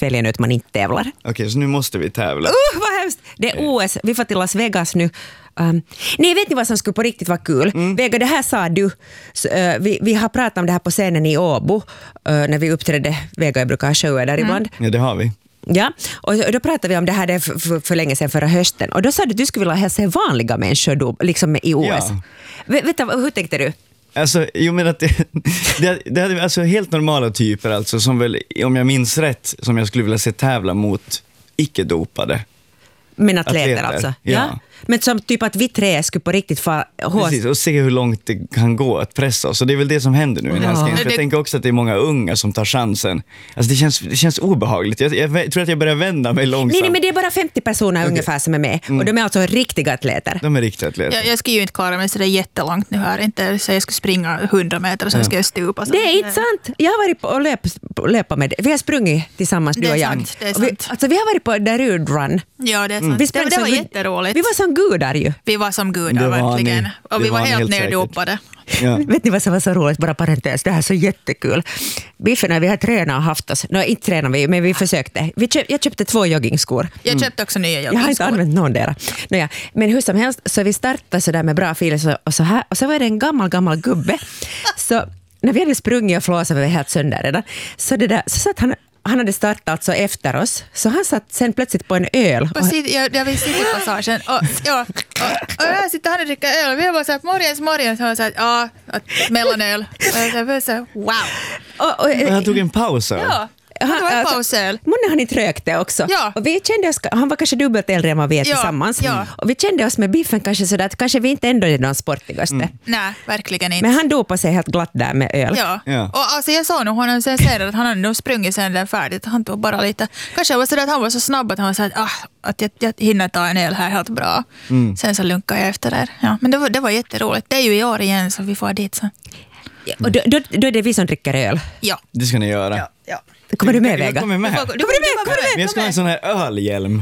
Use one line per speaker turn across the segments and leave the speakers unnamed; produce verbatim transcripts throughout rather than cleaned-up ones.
välja nu att man inte tävlar.
Okej, okay, så nu måste vi tävla.
Uh, vad hemskt! Det är O S. Vi får till Las Vegas nu. Um, nej, vet ni vad som skulle på riktigt vara kul? Mm. Vega, det här sa du. Så, uh, vi, vi har pratat om det här på scenen i Åbo. Uh, när vi uppträdde. Vega, jag brukar ha shower där mm. ibland.
Ja, det har vi.
Ja, och då pratade vi om det här det för, för, för länge sedan, förra hösten. Och då sa du att du skulle vilja hälsa vanliga människor då, liksom i O S. Ja. Vet, vet, hur tänkte du?
Alltså, jag menar att det, det, det hade alltså helt normala typer alltså, som väl, om jag minns rätt, som jag skulle vilja se tävla mot icke-dopade.
Men atleter, atleter alltså?
Ja.
ja. Men som typ att vi tre skulle på riktigt få...
Precis, och se hur långt det kan gå att pressa oss. Så det är väl det som händer nu i den här scenen. För jag tänker också att det är många unga som tar chansen. Alltså det känns, det känns obehagligt. Jag, jag tror att jag börjar vända mig långsamt.
Nej, nej, men det är bara femtio personer okay. ungefär som är med. Mm. Och de är alltså riktiga atleter.
De är riktiga atleter.
Jag, jag ska ju inte klara mig så det är jättelångt nu här. Inte så jag ska springa hundra meter och sen ja. ska jag stupa. Så
det är inte sant. Jag har varit på och löp, löpa med det. Vi har sprungit tillsammans, du och jag.
Sant, det är sant.
Vi, alltså vi har varit på Darude Run.
Ja, det är sant. Mm.
Det,
det var jätteroligt.
Vi var som gudar ju.
Vi var som gudar, verkligen.
Ni.
Och vi var,
var
helt,
helt
neddopade.
Ja. Vet ni vad som var så roligt? Bara parentes, det här är så jättekul. Biffen, när vi har tränat och haft oss. Nej, inte tränat vi, men vi försökte. Vi köp, jag köpte två joggingskor.
Jag köpte också nya joggingskor.
Jag har inte använt någon där. Naja, men hur som helst, så vi startade så där med bra filer så, och så här. Och så var det en gammal, gammal gubbe. Så när vi hade sprungit och flåsat, vi var helt sönder redan. Så det där, så satt han... Han hade startat alltså efter oss, så han satt sen plötsligt på en öl.
Precis, jag, jag vill sitta i passagen. Och, ja, och, och jag sitter här och dricker öl. Och vi var så här, morgens, morgens. Och han sa, ja, mellanöl. Och jag var så här, wow.
Och, och,
och han tog en paus.
Ja. Han var en pausöl.
Månne han inte rökte också.
Ja.
Och vi kände oss, han var kanske dubbelt äldre än vad vi är
ja.
tillsammans.
Ja.
Och vi kände oss med Biffen kanske sådär att kanske vi inte ändå är de sportigaste. Mm.
Nej, verkligen inte.
Men han dopade sig helt glatt där med öl.
Ja,
ja.
Och alltså jag sa nog honom sen senare att han hade nog sprungit sen där färdigt. Han tog bara lite, kanske var så att han var så snabb att han var så att, ah, att jag, jag hinner ta en öl här helt bra. Mm. Sen så lunkade jag efter där. Ja, men det var, det var jätteroligt. Det är ju i år igen så vi får dit så.
Ja, och då, då, då är det vi som dricker öl.
Ja.
Det ska ni göra.
Ja, ja.
Kommer du med, Vega?
Jag kommer med.
Du, du, du, kommer du med?
Men jag ska ha en sån här ölhjälm.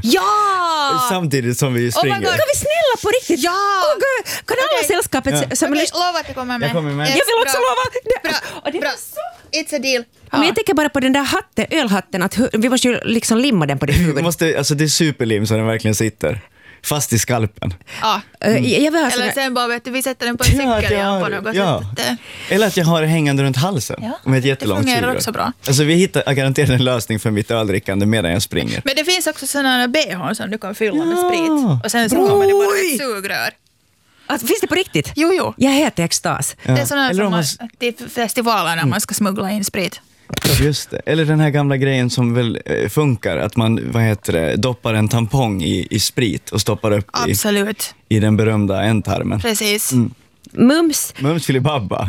Ja!
Samtidigt som vi springer.
Oh, kan vi snälla på riktigt?
Ja!
Oh, God. Kan alla
okay.
sällskapet...
Ja.
Som
okay,
lyst-
lova att jag kommer med.
Jag kommer med.
Jag vill också
bra.
lova. Det,
bra,
och det
bra.
Så...
It's a deal.
Ja. Men jag tänker bara på den där hatten, ölhatten. Att vi måste ju liksom limma den på ditt huvud.
måste, alltså det är superlim så den verkligen sitter. Fast i skalpen.
Ja.
Mm. Jag, jag
Eller
sådär...
sen bara vet du, vi sätter den på en cykel
ja,
igen
har,
på något
ja.
sätt.
Eller att jag har det hängande runt halsen.
Ja.
Med ett jättelångt
det fungerar
sugrör.
också bra.
Alltså vi hittar garanterat en lösning för mitt öldrickande medan jag springer.
Men det finns också sådana B H som du kan fylla ja. med sprit. Och sen så kommer det bara ett sugrör.
Alltså, finns det på riktigt?
Jo, jo.
Jag heter extas.
Ja. Det är sådana som man,
man...
till festivalerna mm. man ska smuggla in sprit.
Just det. Eller den här gamla grejen som väl eh, funkar. Att man, vad heter det, doppar en tampong i, i sprit och stoppar upp
Absolut.
i, i den berömda ändtarmen.
Precis.
Mm.
Mums.
Mums filibabba.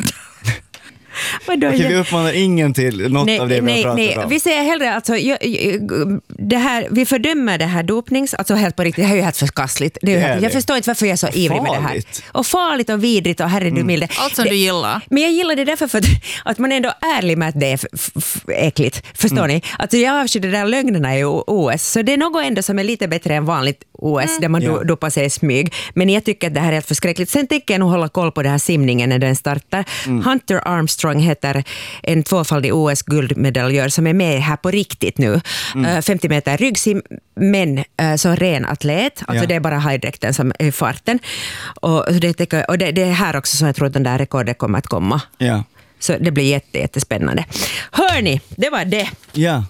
Vadå,
Okej,
jag...
vi uppmanar ingen till något
nej,
av det vi
nej,
har pratat
nej.
om.
Vi säger hellre, alltså, jag, jag, det här, vi fördömer det här dopnings, alltså helt på riktigt, det här är ju helt förkastligt. Det är
det
helt,
är
jag
det.
förstår inte varför jag är så ivrig med det här. Och farligt och vidrigt och herre du milde.
Allt som
det,
du gillar.
Men jag gillar det därför för att, att man är ändå ärlig med att det är f- f- f- äckligt. Förstår mm. ni? Alltså jag avskyr det där lögnerna i O S. Så det är något ändå som är lite bättre än vanligt O S mm. där man yeah. do, dopar sig i smyg. Men jag tycker att det här är helt förskräckligt. Sen tänker jag nog hålla koll på det här simningen när den startar. Mm. Hunter Armstrong heter en tvåfaldig O S-guldmedaljör som är med här på riktigt nu. Mm. Uh, femtio meter ryggsim, men uh, så ren atlet. Alltså ja. det är bara hajdräkten som är farten. Och, det, och det, det är här också som jag tror att den där rekordet kommer att komma.
Ja.
Så det blir jätte, jättespännande. Hörni, det var det.
Ja.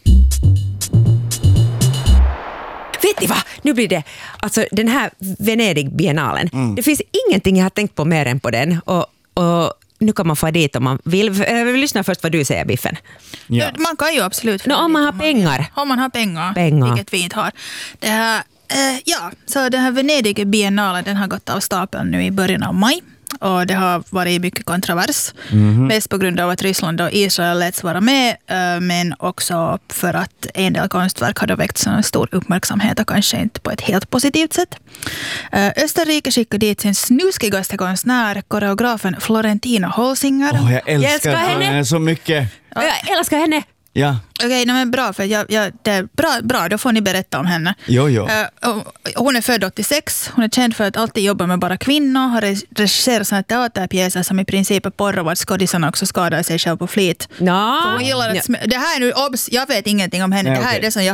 Vet ni vad? Nu blir det, alltså den här Venedig-biennalen. Mm. Det finns ingenting jag har tänkt på mer än på den. Och, och nu kan man få dit om man vill. Jag vill lyssna först vad du säger, Biffen.
Ja. Man kan ju absolut.
No, om man har pengar.
Om man har pengar,
pengar.
vilket vi inte har. Det här, eh, ja, så den här Venedig-biennalen den har gått av stapeln nu i början av maj. Och det har varit mycket kontrovers. Mm-hmm. Mest på grund av att Ryssland och Israel läts vara med. Men också för att en del konstverk hade väckt så stor uppmärksamhet och kanske inte på ett helt positivt sätt. Österrike skickade dit sin snuskigaste konstnär, koreografen Florentina Holsinger.
Oh, jag älskar,
jag älskar henne.
henne så mycket.
Jag älskar henne.
Ja.
Okej, okay, men bra, för jag, jag, det är bra, bra, då får ni berätta om henne.
Jo, jo.
Uh, hon är född åttiosex, hon är känd för att alltid jobba med bara kvinnor, har regisserat sådana teaterpjäser som i princip är porr, vart skådisarna också skadar sig själv på flit.
No.
Hon gillar att, det här är nu, obs, jag vet ingenting om henne, Nej, det här okay. är det som jag